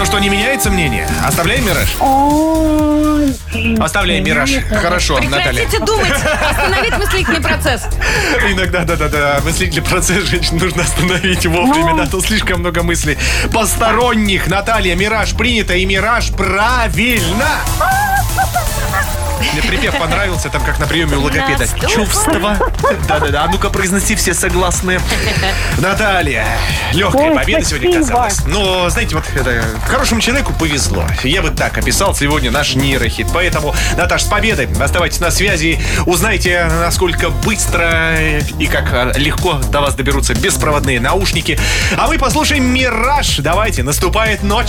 что, не меняется мнение? Оставляем «Мираж»? Оставляем «Мираж». Хорошо, Наталья. Прекратите думать. Остановить мыслительный процесс. Иногда, да. Мыслительный процесс женщин нужно остановить вовремя, да, то слишком много мыслей посторонних. Наталья, «Мираж» принято, и «Мираж» правильно. Мне припев понравился, там как на приеме у логопеда. Чувства. Да. А ну-ка, произноси все согласные. Наталья, легкая победа сегодня казалась. Но, знаете, вот это, хорошему человеку повезло. Я бы так описал сегодня наш нейрохит. Поэтому, Наташ, с победой. Оставайтесь на связи. Узнайте, насколько быстро и как легко до вас доберутся беспроводные наушники. А мы послушаем «Мираж». Давайте, наступает ночь.